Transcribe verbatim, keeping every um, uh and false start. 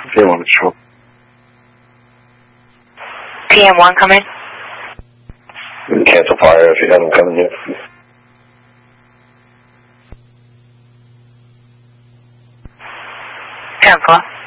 P M one Patrol. P M one coming. Cancel fire if you have them coming here. Cancel.